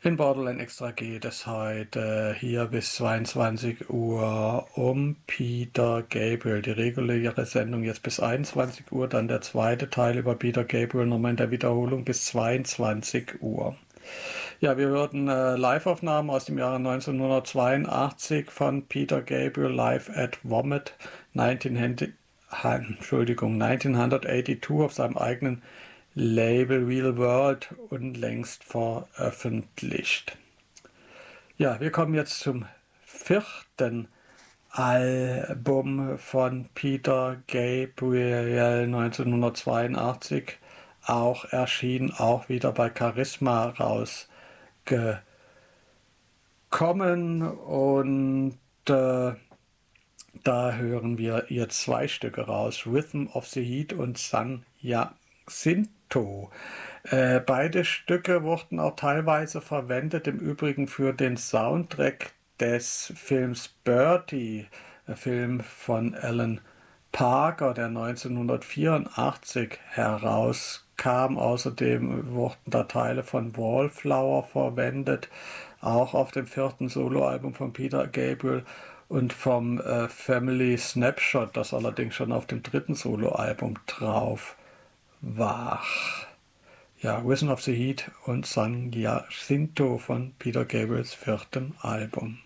In Borderline Extra geht es heute hier bis 22 Uhr um Peter Gabriel. Die reguläre Sendung jetzt bis 21 Uhr, dann der zweite Teil über Peter Gabriel nochmal in der Wiederholung bis 22 Uhr. Ja, wir hörten Live-Aufnahmen aus dem Jahre 1982 von Peter Gabriel live at Vomit 1982 auf seinem eigenen Label Real World unlängst veröffentlicht. Ja, wir kommen jetzt zum vierten Album von Peter Gabriel 1982, auch erschienen, auch wieder bei Charisma rausgekommen, und da hören wir ihr zwei Stücke raus, Rhythm of the Heat und San Jacinto. Beide Stücke wurden auch teilweise verwendet, im Übrigen für den Soundtrack des Films Bertie, Film von Alan Parker, der 1984 herauskam. Außerdem wurden da Teile von Wallflower verwendet, auch auf dem vierten Soloalbum von Peter Gabriel, und vom Family Snapshot, das allerdings schon auf dem dritten Soloalbum drauf war. Ja, Rhythm of the Heat und San Jacinto von Peter Gabriels viertem Album.